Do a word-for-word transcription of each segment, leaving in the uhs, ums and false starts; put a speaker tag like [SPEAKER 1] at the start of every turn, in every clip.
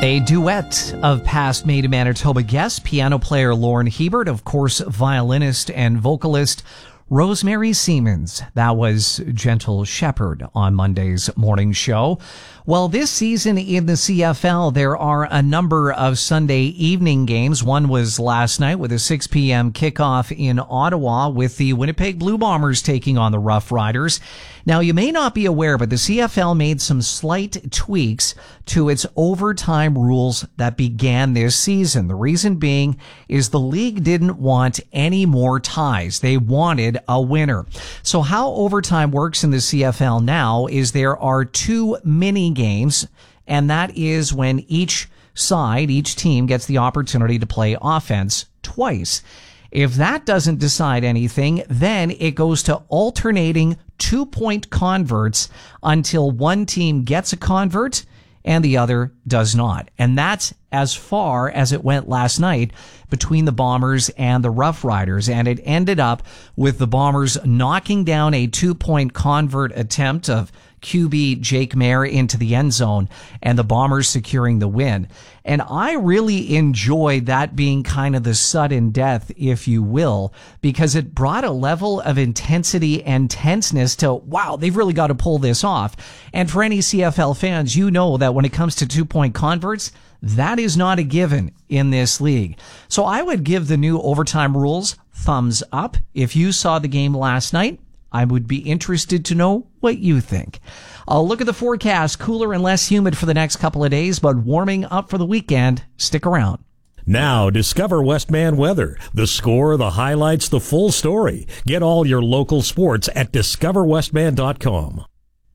[SPEAKER 1] A duet of past Made in Manitoba guests, piano player Lauren Hebert, of course, violinist and vocalist Rosemary Siemens. That was Gentle Shepherd on Monday's morning show. Well, this season in the C F L, there are a number of Sunday evening games. One was last night with a six p.m. kickoff in Ottawa with the Winnipeg Blue Bombers taking on the Rough Riders. Now, you may not be aware, but the C F L made some slight tweaks to its overtime rules that began this season. The reason being is the league didn't want any more ties. They wanted a winner. So how overtime works in the C F L now is there are two mini games, and that is when each side, each team gets the opportunity to play offense twice. If that doesn't decide anything, then it goes to alternating two-point converts until one team gets a convert and the other does not. And that's as far as it went last night between the Bombers and the Rough Riders. And it ended up with the Bombers knocking down a two-point convert attempt of Q B Jake Mayer into the end zone and the Bombers securing the win. And I really enjoyed that being kind of the sudden death, if you will, because it brought a level of intensity and tenseness to, wow, they've really got to pull this off. And for any C F L fans, you know that when it comes to two-point converts, that is not a given in this league. So I would give the new overtime rules thumbs up. If you saw the game last night, I would be interested to know what you think. I'll look at the forecast. Cooler and less humid for the next couple of days, but warming up for the weekend. Stick around.
[SPEAKER 2] Now, discover Westman Weather. The score, the highlights, the full story. Get all your local sports at discover westman dot com.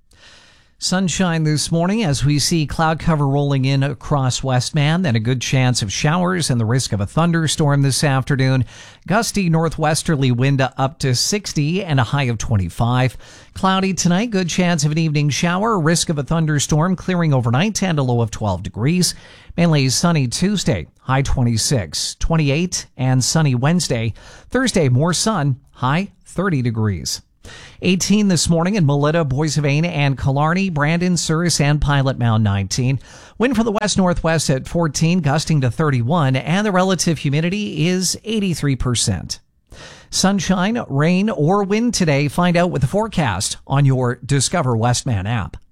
[SPEAKER 1] Sunshine this morning as we see cloud cover rolling in across Westman, then a good chance of showers and the risk of a thunderstorm this afternoon. Gusty northwesterly wind up to sixty and a high of twenty-five. Cloudy tonight, good chance of an evening shower, risk of a thunderstorm clearing overnight and a low of twelve degrees. Mainly sunny Tuesday, high twenty-six, twenty-eight, and sunny Wednesday. Thursday, more sun, high thirty degrees. eighteen this morning in Melita, Boissevain, and Killarney, Brandon, Souris, and Pilot Mound nineteen. Wind from the west-northwest at fourteen, gusting to thirty-one, and the relative humidity is eighty-three percent. Sunshine, rain, or wind today? Find out with the forecast on your Discover Westman app.